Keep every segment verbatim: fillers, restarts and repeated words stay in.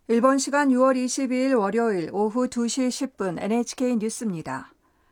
일본 시간 유월 이십이일 월요일 오후 두 시 십 분 엔에이치케이 뉴스입니다.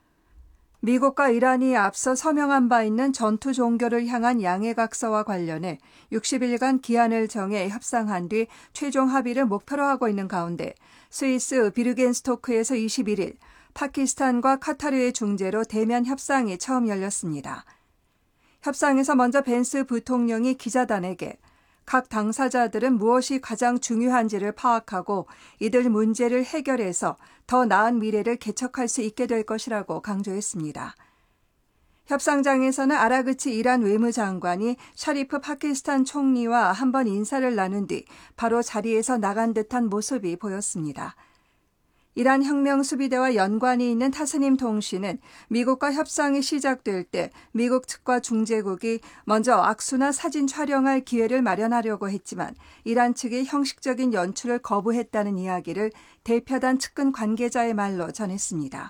미국과 이란이 앞서 서명한 바 있는 전투 종결을 향한 양해각서와 관련해 육십 일간 기한을 정해 협상한 뒤 최종 합의를 목표로 하고 있는 가운데 스위스 비르겐스토크에서 이십일일 파키스탄과 카타르의 중재로 대면 협상이 처음 열렸습니다. 협상에서 먼저 벤스 부통령이 기자단에게 각 당사자들은 무엇이 가장 중요한지를 파악하고 이들 문제를 해결해서 더 나은 미래를 개척할 수 있게 될 것이라고 강조했습니다. 협상장에서는 아라그치 이란 외무장관이 샤리프 파키스탄 총리와 한번 인사를 나눈 뒤 바로 자리에서 나간 듯한 모습이 보였습니다. 이란 혁명수비대와 연관이 있는 타스님 통신은 미국과 협상이 시작될 때 미국 측과 중재국이 먼저 악수나 사진 촬영할 기회를 마련하려고 했지만 이란 측이 형식적인 연출을 거부했다는 이야기를 대표단 측근 관계자의 말로 전했습니다.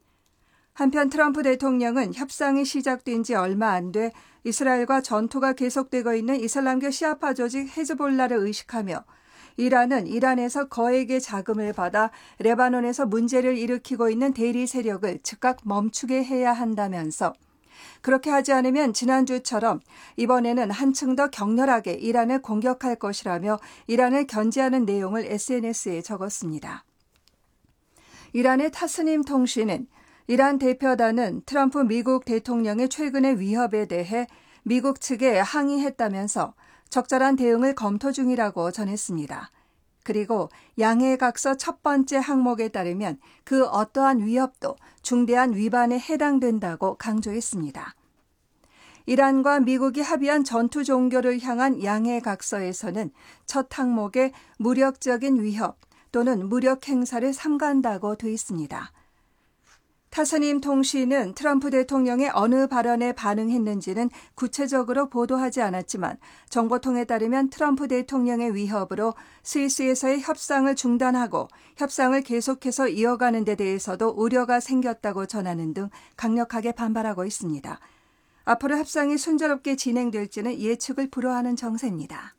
한편 트럼프 대통령은 협상이 시작된 지 얼마 안 돼 이스라엘과 전투가 계속되고 있는 이슬람교 시아파 조직 헤즈볼라를 의식하며 이란은 이란에서 거액의 자금을 받아 레바논에서 문제를 일으키고 있는 대리 세력을 즉각 멈추게 해야 한다면서 그렇게 하지 않으면 지난주처럼 이번에는 한층 더 격렬하게 이란을 공격할 것이라며 이란을 견제하는 내용을 에스엔에스에 적었습니다. 이란의 타스님 통신은 이란 대표단은 트럼프 미국 대통령의 최근의 위협에 대해 미국 측에 항의했다면서 적절한 대응을 검토 중이라고 전했습니다. 그리고 양해각서 첫 번째 항목에 따르면 그 어떠한 위협도 중대한 위반에 해당된다고 강조했습니다. 이란과 미국이 합의한 전투 종결을 향한 양해각서에서는 첫 항목에 무력적인 위협 또는 무력 행사를 삼가한다고 돼 있습니다. 타스님 통신은 트럼프 대통령의 어느 발언에 반응했는지는 구체적으로 보도하지 않았지만 정보통에 따르면 트럼프 대통령의 위협으로 스위스에서의 협상을 중단하고 협상을 계속해서 이어가는 데 대해서도 우려가 생겼다고 전하는 등 강력하게 반발하고 있습니다. 앞으로 협상이 순조롭게 진행될지는 예측을 불허하는 정세입니다.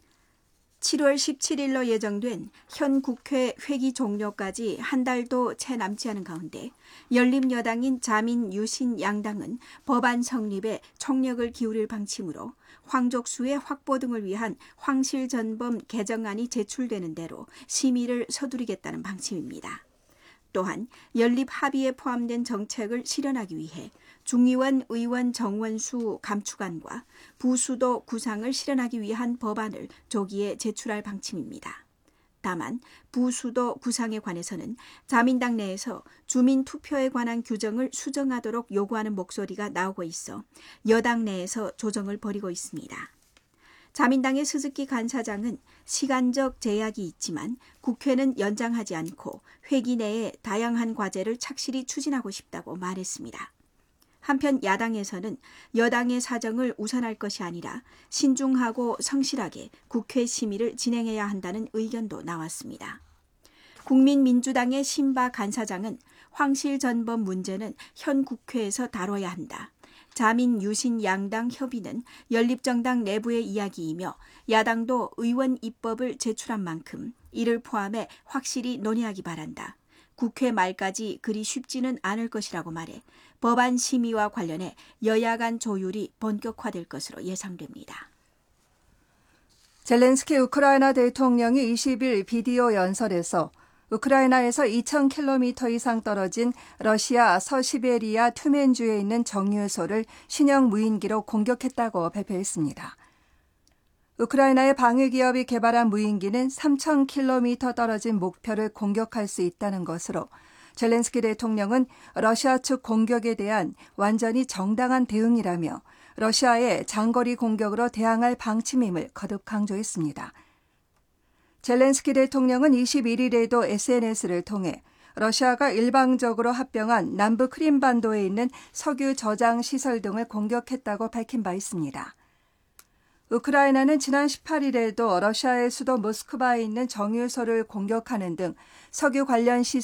칠월 십칠일로 예정된 현 국회 회기 종료까지 한 달도 채 남지 않은 가운데 열린여당인 자민유신 양당은 법안 성립에 총력을 기울일 방침으로 황족수의 확보 등을 위한 황실전범 개정안이 제출되는 대로 심의를 서두르겠다는 방침입니다. 또한 연립 합의에 포함된 정책을 실현하기 위해 중의원 의원 정원수 감축안과 부수도 구상을 실현하기 위한 법안을 조기에 제출할 방침입니다. 다만 부수도 구상에 관해서는 자민당 내에서 주민투표에 관한 규정을 수정하도록 요구하는 목소리가 나오고 있어 여당 내에서 조정을 벌이고 있습니다. 자민당의 스즈키 간사장은 시간적 제약이 있지만 국회는 연장하지 않고 회기 내에 다양한 과제를 착실히 추진하고 싶다고 말했습니다. 한편 야당에서는 여당의 사정을 우선할 것이 아니라 신중하고 성실하게 국회 심의를 진행해야 한다는 의견도 나왔습니다. 국민민주당의 신바 간사장은 황실전범 문제는 현 국회에서 다뤄야 한다. 자민유신 양당 협의는 연립정당 내부의 이야기이며 야당도 의원 입법을 제출한 만큼 이를 포함해 확실히 논의하기 바란다. 국회 말까지 그리 쉽지는 않을 것이라고 말해 법안 심의와 관련해 여야 간 조율이 본격화될 것으로 예상됩니다. 젤렌스키 우크라이나 대통령이 이십일 비디오 연설에서 우크라이나에서 이천 킬로미터 이상 떨어진 러시아 서시베리아 튜멘주에 있는 정유소를 신형 무인기로 공격했다고 발표했습니다. 우크라이나의 방위기업이 개발한 무인기는 삼천 킬로미터 떨어진 목표를 공격할 수 있다는 것으로 젤렌스키 대통령은 러시아 측 공격에 대한 완전히 정당한 대응이라며 러시아의 장거리 공격으로 대항할 방침임을 거듭 강조했습니다. 젤렌스키 대통령은 이십일일에도 에스엔에스를 통해 러시아가 일방적으로 합병한 남부 크림반도에 있는 석유 저장 시설 등을 공격했다고 밝힌 바 있습니다. 우크라이나는 지난 십팔일에도 러시아의 수도 모스크바에 있는 정유소를 공격하는 등 석유 관련 시설